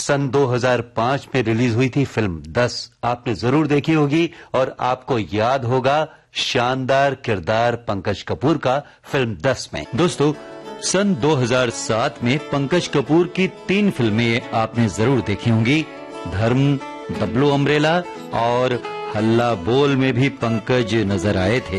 सन 2005 में रिलीज हुई थी फिल्म 10। आपने जरूर देखी होगी और आपको याद होगा शानदार किरदार पंकज कपूर का फिल्म 10 में। दोस्तों, सन 2007 में पंकज कपूर की 3 फिल्में आपने जरूर देखी होंगी। धर्म, द ब्लू अम्ब्रेला और हल्ला बोल में भी पंकज नजर आए थे।